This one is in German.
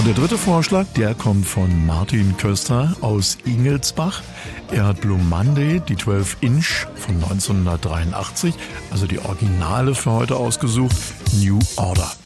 Der dritte Vorschlag, der kommt von Martin Köster aus Ingelsbach. Er hat Blue Monday, die 12-Inch von 1983, also die Originale für heute ausgesucht, New Order.